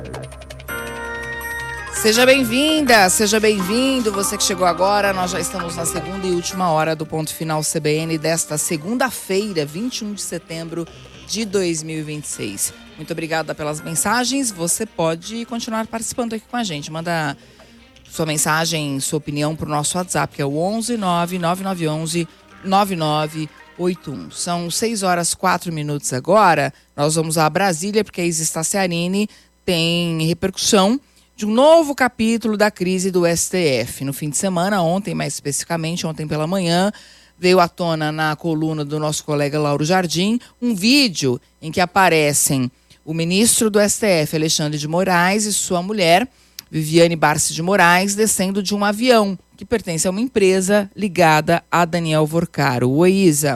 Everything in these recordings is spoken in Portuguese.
Seja bem-vinda, seja bem-vindo, você que chegou agora. Nós já estamos na segunda e última hora do Ponto Final CBN desta segunda-feira, 21 de setembro de 2026. Muito obrigada pelas mensagens. Você pode continuar participando aqui com a gente. Manda sua mensagem, sua opinião para o nosso WhatsApp, que é o 11 99911 9981. São 6h04 agora. Nós vamos a Brasília, porque a Isa Staciarini tem repercussão de um novo capítulo da crise do STF. No fim de semana, ontem, mais especificamente, ontem pela manhã, veio à tona na coluna do nosso colega Lauro Jardim um vídeo em que aparecem o ministro do STF, Alexandre de Moraes, e sua mulher, Viviane Barsi de Moraes, descendo de um avião que pertence a uma empresa ligada a Daniel Vorcaro. Oi, Isa.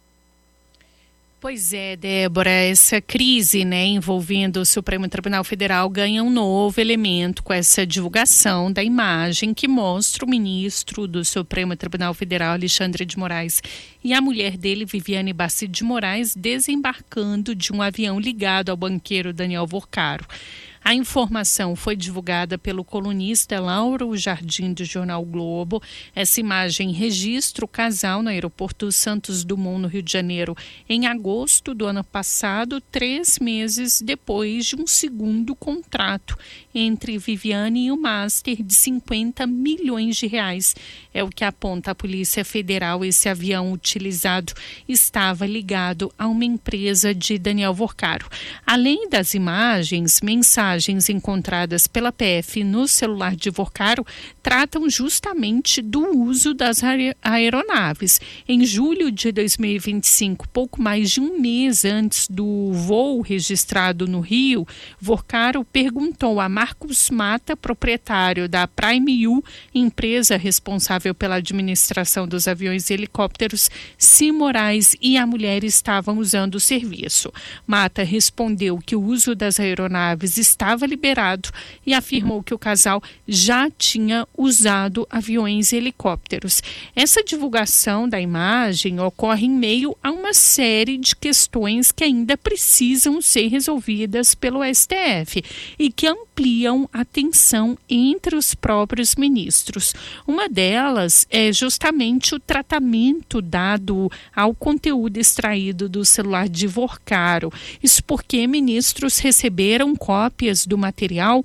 Pois é, Débora, essa crise, envolvendo o Supremo Tribunal Federal ganha um novo elemento com essa divulgação da imagem que mostra o ministro do Supremo Tribunal Federal, Alexandre de Moraes, e a mulher dele, Viviane Barsi de Moraes, desembarcando de um avião ligado ao banqueiro Daniel Vorcaro. A informação foi divulgada pelo colunista Lauro Jardim do Jornal Globo. Essa imagem registra o casal no aeroporto Santos Dumont, no Rio de Janeiro, em agosto do ano passado, 3 meses depois de um segundo contrato entre Viviane e o Master de 50 milhões de reais. É o que aponta a Polícia Federal. Esse avião utilizado estava ligado a uma empresa de Daniel Vorcaro. Além das imagens, mensagens encontradas pela PF no celular de Vorcaro tratam justamente do uso das aeronaves. Em julho de 2025, pouco mais de um mês antes do voo registrado no Rio, Vorcaro perguntou a Marcos Mata, proprietário da Prime U, empresa responsável pela administração dos aviões e helicópteros, se Moraes e a mulher estavam usando o serviço. Mata respondeu que o uso das aeronaves estava liberado e afirmou que o casal já tinha usado aviões e helicópteros. Essa divulgação da imagem ocorre em meio a uma série de questões que ainda precisam ser resolvidas pelo STF e que ampliam a tensão entre os próprios ministros. Uma delas é justamente o tratamento dado ao conteúdo extraído do celular de Vorcaro. Isso porque ministros receberam cópias do material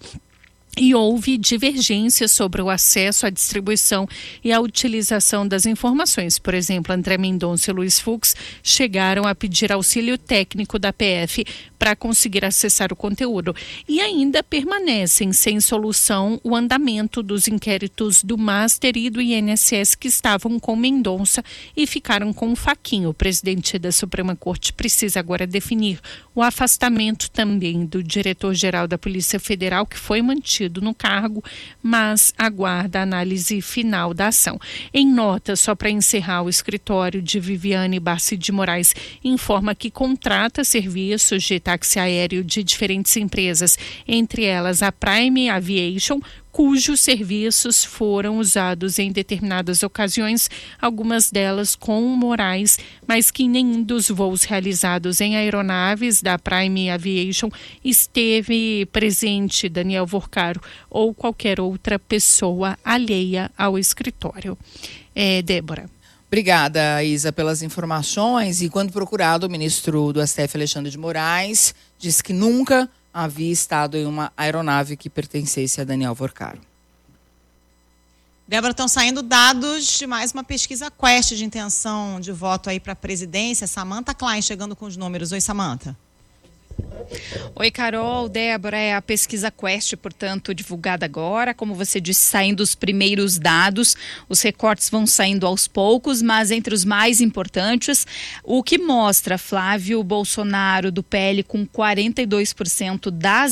e houve divergência sobre o acesso à distribuição e à utilização das informações. Por exemplo, André Mendonça e Luiz Fux chegaram a pedir auxílio técnico da PF para conseguir acessar o conteúdo. E ainda permanecem sem solução o andamento dos inquéritos do Master e do INSS que estavam com Mendonça e ficaram com o Fachin. O presidente da Suprema Corte precisa agora definir o afastamento também do diretor-geral da Polícia Federal, que foi mantido no cargo, mas aguarda a análise final da ação. Em nota, só para encerrar, o escritório de Viviane Barsi de Moraes informa que contrata serviços de táxi aéreo de diferentes empresas, entre elas a Prime Aviation, cujos serviços foram usados em determinadas ocasiões, algumas delas com Moraes, mas que em nenhum dos voos realizados em aeronaves da Prime Aviation esteve presente Daniel Vorcaro ou qualquer outra pessoa alheia ao escritório. Débora. Obrigada, Isa, pelas informações. E quando procurado, o ministro do STF, Alexandre de Moraes, disse que nunca havia estado em uma aeronave que pertencesse a Daniel Vorcaro. Débora, estão saindo dados de mais uma pesquisa Quest de intenção de voto aí para a presidência. Samantha Klein chegando com os números. Oi, Samantha. Oi, Carol, Débora, é a pesquisa Quest, portanto, divulgada agora. Como você disse, saindo os primeiros dados, os recortes vão saindo aos poucos, mas entre os mais importantes, o que mostra Flávio Bolsonaro do PL com 42% das